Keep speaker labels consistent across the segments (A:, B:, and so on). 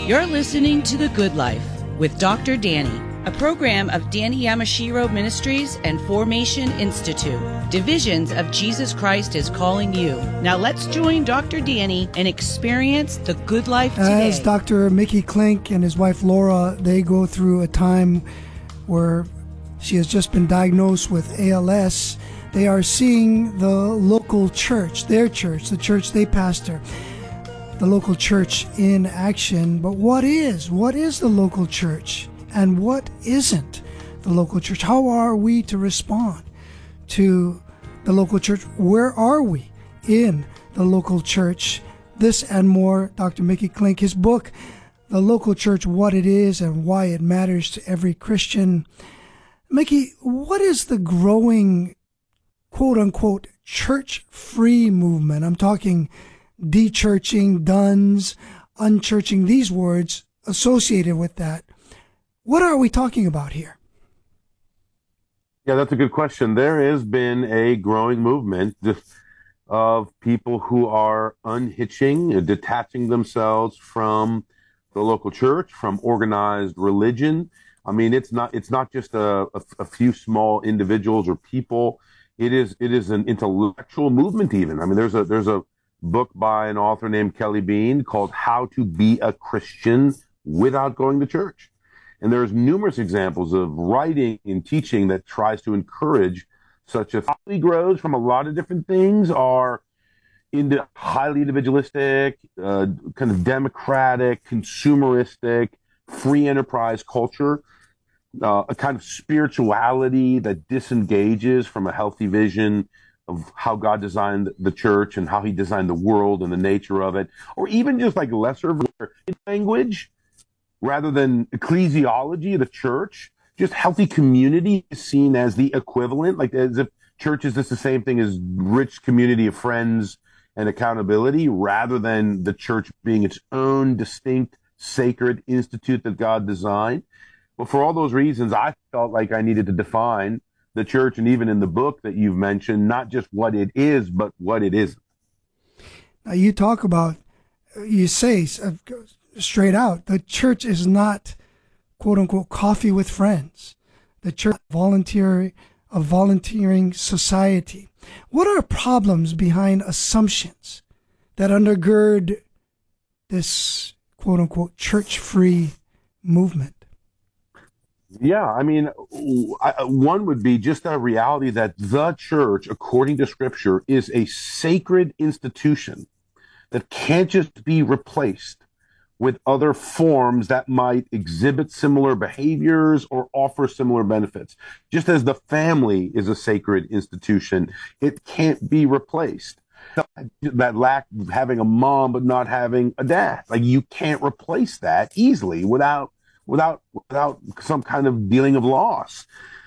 A: You're listening to The Good Life with Dr. Danny, a program of Danny Yamashiro Ministries and Formation Institute. Divisions of Jesus Christ is calling you. Now let's join Dr. Danny and experience the good life today.
B: As Dr. Mickey Klink and his wife Laura, they go through a time where she has just been diagnosed with ALS. They are seeing the local church, their church, the church they pastor, the local church in action. But what is the local church and what isn't the local church? How are we to respond to the local church? Where are we in the local church? This and more, Dr. Mickey Klink, his book, The Local Church, What It Is and Why It Matters to Every Christian. Mickey, what is the growing, quote-unquote, church-free movement? I'm talking de-churching, duns, unchurching, these words associated with that. What are we talking about here?
C: Yeah, that's a good question. There has been a growing movement of people who are unhitching and detaching themselves from the local church, from organized religion. I mean, it's not just a few small individuals or people. It is an intellectual movement even. I mean, there's a book by an author named Kelly Bean called How to Be a Christian Without Going to Church. And there's numerous examples of writing and teaching that tries to encourage such a family grows from a lot of different things, are into highly individualistic, kind of democratic, consumeristic, free enterprise culture, a kind of spirituality that disengages from a healthy vision of how God designed the church and how he designed the world and the nature of it, or even just like lesser language rather than ecclesiology of the church. Just healthy community is seen as the equivalent, like as if church is just the same thing as rich community of friends and accountability, rather than the church being its own distinct sacred institute that God designed. But for all those reasons, I felt like I needed to define the church, and even in the book that you've mentioned, not just what it is, but what it isn't.
B: Now you talk about, you say straight out, the church is not, quote unquote, coffee with friends. The church is a volunteering society. What are problems behind assumptions that undergird this, quote unquote, church-free movement?
C: Yeah, I mean, one would be just a reality that the church, according to Scripture, is a sacred institution that can't just be replaced with other forms that might exhibit similar behaviors or offer similar benefits. Just as the family is a sacred institution, it can't be replaced. That lack of having a mom but not having a dad, like you can't replace that easily without some kind of dealing of loss.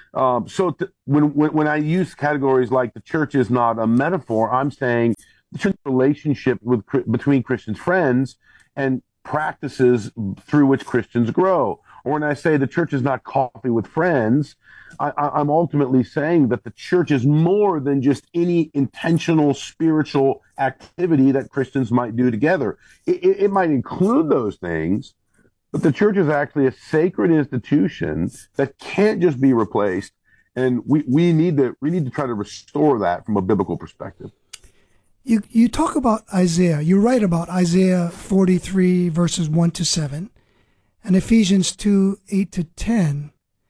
C: When I use categories like the church is not a metaphor, I'm saying the church relationship between Christians' friends and practices through which Christians grow. Or when I say the church is not coffee with friends, I'm ultimately saying that the church is more than just any intentional spiritual activity that Christians might do together. It might include those things, but the church is actually a sacred institution that can't just be replaced, and we need to try to restore that from a biblical perspective.
B: You talk about Isaiah. You write about Isaiah 43 verses 1 to 7, and Ephesians 2 8 to 10.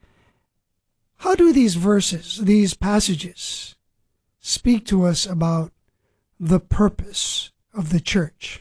B: How do these verses, these passages, speak to us about the purpose of the church?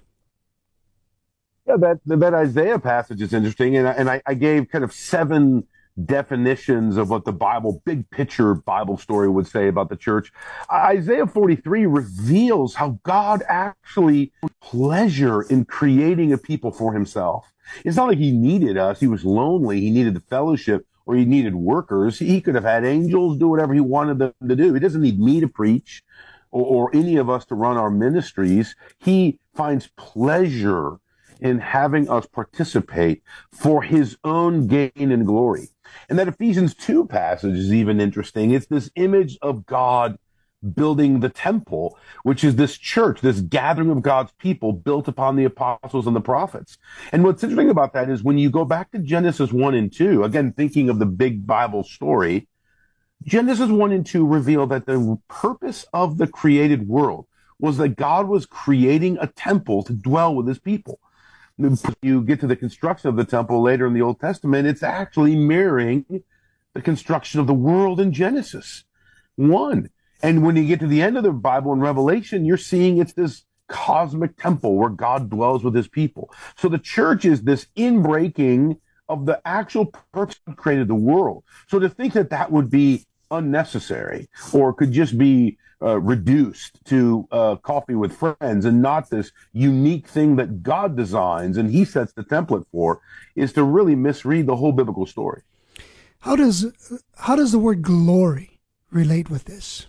C: Yeah, that Isaiah passage is interesting, and I gave kind of 7 definitions of what the Bible, big picture Bible story would say about the church. Isaiah 43 reveals how God actually took pleasure in creating a people for himself. It's not like he needed us. He was lonely. He needed the fellowship, or he needed workers. He could have had angels do whatever he wanted them to do. He doesn't need me to preach or any of us to run our ministries. He finds pleasure in having us participate for his own gain and glory. And that Ephesians 2 passage is even interesting. It's this image of God building the temple, which is this church, this gathering of God's people built upon the apostles and the prophets. And what's interesting about that is when you go back to Genesis 1 and 2, again, thinking of the big Bible story, Genesis 1 and 2 reveal that the purpose of the created world was that God was creating a temple to dwell with his people. You get to the construction of the temple later in the Old Testament, it's actually mirroring the construction of the world in Genesis 1. And when you get to the end of the Bible in Revelation, you're seeing it's this cosmic temple where God dwells with his people. So the church is this inbreaking of the actual purpose that created the world. So to think that that would be unnecessary or could just be reduced to coffee with friends and not this unique thing that God designs and he sets the template for is to really misread the whole biblical story.
B: How does the word glory relate with this?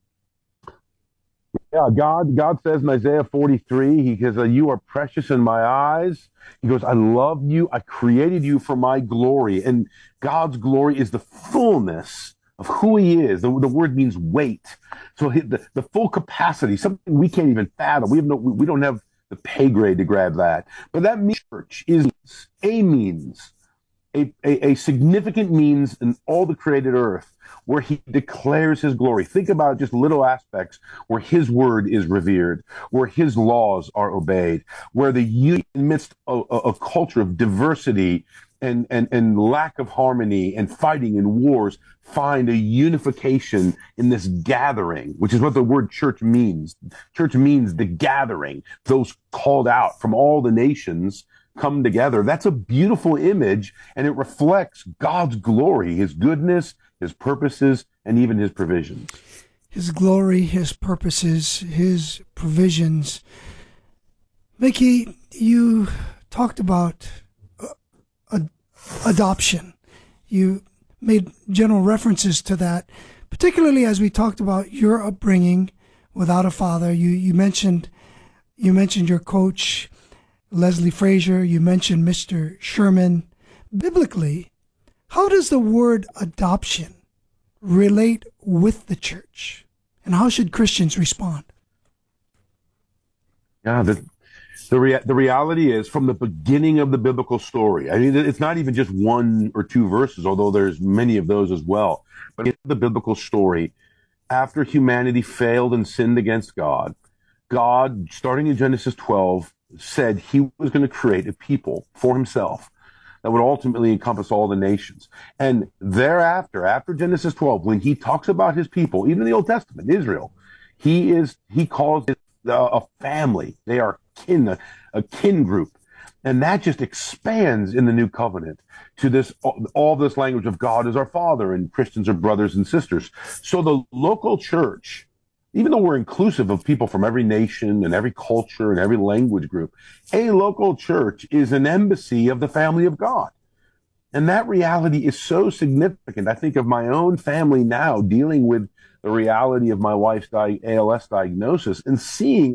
C: Yeah, God says in Isaiah 43, he says, you are precious in my eyes. He goes, I love you. I created you for my glory. And God's glory is the fullness of who he is. The word means weight. So the full capacity, something we can't even fathom. We don't have the pay grade to grab that. But that church is a significant means in all the created earth where he declares his glory. Think about just little aspects where his word is revered, where his laws are obeyed, where the unity amidst a culture of diversity and lack of harmony and fighting and wars find a unification in this gathering, which is what the word church means. Church means the gathering, those called out from all the nations come together. That's a beautiful image, and it reflects God's glory, his goodness, his purposes, and even his provisions.
B: His glory, his purposes, his provisions. Mickey, you talked about adoption. You made general references to that, particularly as we talked about your upbringing without a father. You mentioned your coach, Leslie Frazier. You mentioned Mr. Sherman. Biblically, how does the word adoption relate with the church, and how should Christians respond?
C: Yeah, the reality is from the beginning of the biblical story. I mean, it's not even just one or two verses, although there's many of those as well. But in the biblical story, after humanity failed and sinned against God, God, starting in Genesis 12, said he was going to create a people for himself that would ultimately encompass all the nations. And thereafter, after Genesis 12, when he talks about his people, even in the Old Testament, Israel, he calls it a family. They are a kin group. And that just expands in the new covenant to this, all this language of God as our Father and Christians are brothers and sisters. So the local church, even though we're inclusive of people from every nation and every culture and every language group, a local church is an embassy of the family of God. And that reality is so significant. I think of my own family now dealing with the reality of my wife's ALS diagnosis and seeing